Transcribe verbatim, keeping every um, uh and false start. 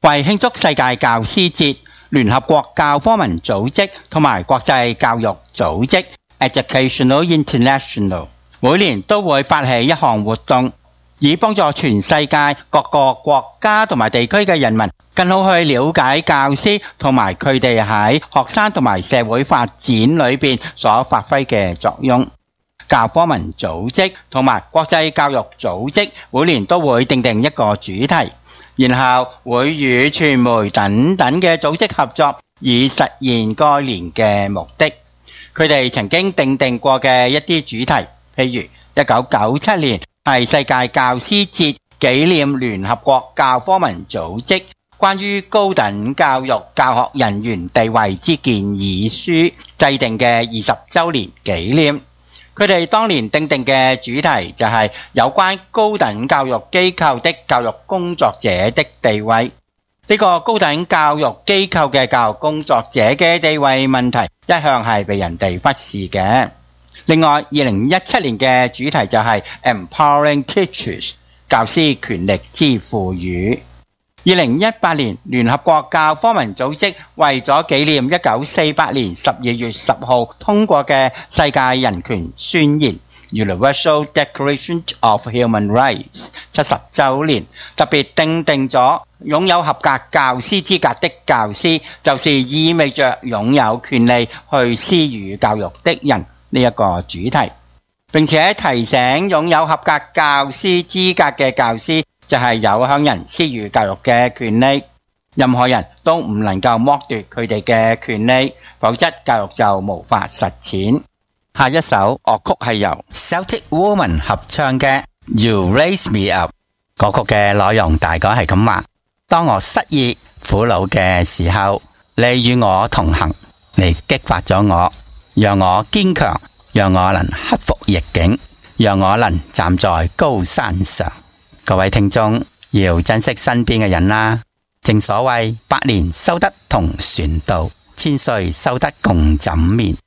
為慶祝世界教師節，聯合國教科文組織同埋國際教育組織 Educational International 每年都會發起一項活動，以幫助全世界各個國家同埋地區嘅人民更好去了解教師同埋佢哋喺學生同埋社會發展裏邊所發揮嘅作用。教科文組織同埋國際教育組織每年都會訂定一個主題，然後會與傳媒等等嘅組織合作，以實現該年嘅目的。佢哋曾經訂定過嘅一啲主題，譬如一九九七年係世界教師節，紀念聯合國教科文組織關於高等教育教學人員地位之建議書制定嘅二十週年紀念。佢哋當年訂定嘅主題就係有關高等教育機構的教育工作者的地位。呢個高等教育機構嘅教育工作者嘅地位問題一向係被人哋忽視嘅。另外，二零一七年嘅主題就係 Empowering Teachers， 教師權力之賦予。二零一八年，聯合國教科文組織為咗紀念一九四八年十二月十號通過嘅世界人權宣言 Universal Declaration of Human Rights 七十週年，特別訂定咗擁有合格教師資格的教師，就是意味着擁有權利去施予教育的人呢一個主題，並且提醒擁有合格教師資格嘅教師就係有向人施予教育嘅權利，任何人都唔能夠剝奪佢哋嘅權利，否則教育就無法實踐。下一首樂曲係由 Celtic Woman 合唱嘅 You Raise Me Up， 歌曲嘅內容大概係咁話：當我失意苦惱嘅時候，你與我同行，你激發咗我，讓我堅強，讓我能克服逆境，讓我能站在高山上。各位聽眾要珍惜身邊嘅人啦，正所謂百年修得同船渡，千歲修得共枕眠。